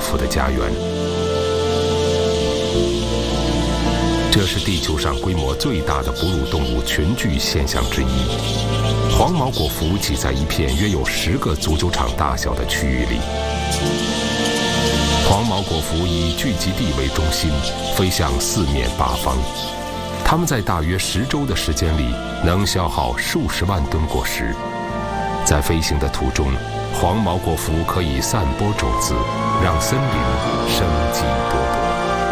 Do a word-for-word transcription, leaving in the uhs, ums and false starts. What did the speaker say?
福的家园。这是地球上规模最大的哺乳动物群聚现象之一。黄毛果蝠挤在一片约有十个足球场大小的区域里。黄毛果蝠以聚集地为中心，飞向四面八方。它们在大约十周的时间里，能消耗数十万吨果实。在飞行的途中，黄毛果蝠可以散播种子，让森林生机勃勃。